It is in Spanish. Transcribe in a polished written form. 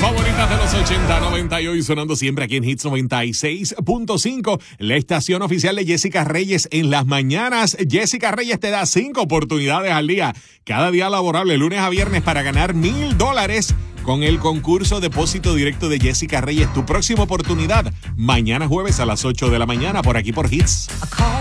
favoritas de los 80, 90 y hoy sonando siempre aquí en Hits 96.5, la estación oficial de Jessica Reyes en las mañanas. Jessica Reyes te da 5 oportunidades al día, cada día laborable, lunes a viernes, para ganar $1,000 con el concurso Depósito Directo de Jessica Reyes. Tu próxima oportunidad, mañana jueves a las 8 de la mañana, por aquí por Hits.